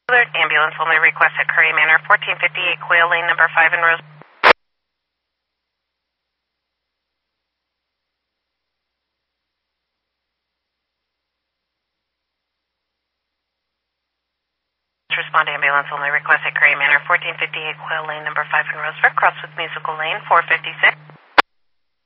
Alert ambulance only request at Curry Manor, 1458 Quail Lane, number 5 in Rose. Respond ambulance only request at Curry Manor, 1458 Quail Lane, number 5 in Roseburg. Cross with Musical Lane, 456.